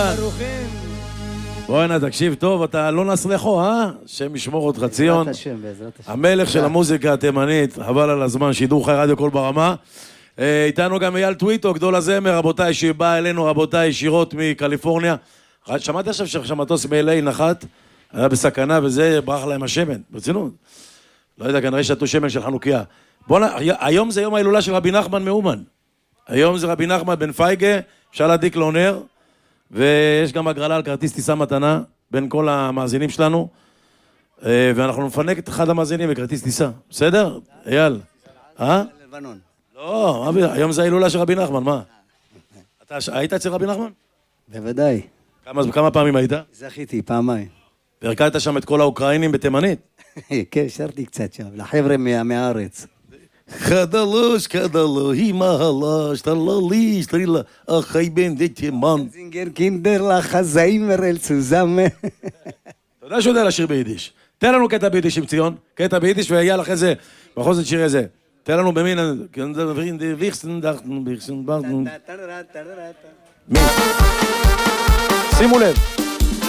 ברוכים. בוא'נה, תקשיב טוב, אתה לא נס לכו, השם ישמור אותך ציון. בעזרת השם, בעזרת השם. המלך של המוזיקה התימנית, חבל על הזמן, שידור חי רדיו כל ברמה. איתנו גם אייל טוויטו, גדול הזמר, רבותיי, שבא אלינו, רבותיי, ישירות מקליפורניה. שמעתי עכשיו שהמטוס מ-LA נחת, היה בסכנה וזה, ברח להם השמן, ברצינות. לא יודע, כנראה שתו שמן של חנוכיה. בוא'נה, היום זה יום ההילולה של רבי נחמן מאומן. היום זה רבי נחמן בן פייגה, אפשר להדליק לו נר, ויש גם הגרלה על כרטיס טיסה מתנה בין כל המאזינים שלנו, ואנחנו נפנק את אחד המאזינים בכרטיס טיסה. בסדר? אייל? לבנון. לא, היום זה ההילולה של רבי נחמן, מה? אתה היית אצל רבי נחמן? בוודאי. כמה פעמים היית? זכיתי פעמיים. והרכבת שם את כל האוקראינים בתימנית? כן, שרתי קצת שם, לחבר'ה מהארץ. חדלוש, הימהלש, תלליש, תרילה, אחי בן דתימן. זינגר קינדר לחזיימר אל צוזמה. אתה יודע שהוא יודע לשיר ביידיש. תן לנו קטע ביידיש עם ציון, קטע ביידיש, ויאללה אחרי זה, בכל זאת שיר איזה. תן לנו במין... שימו לב.